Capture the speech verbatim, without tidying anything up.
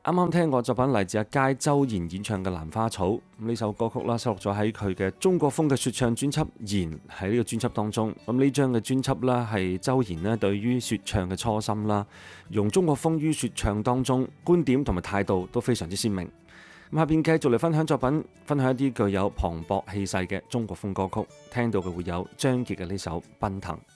啱啱聽過作品嚟自阿佳周賢演唱嘅《蘭花草》，呢首歌曲啦收錄咗喺佢嘅中國風嘅說唱專輯《言》喺呢個專輯當中。咁呢張嘅專輯啦係周賢咧對於說唱嘅初心啦，用中國風於說唱當中，觀點同埋態度都非常之鮮明。咁下邊繼續嚟分享作品，分享一啲具有磅礴氣勢嘅中國風歌曲，聽到嘅會有張傑嘅呢首《奔騰》。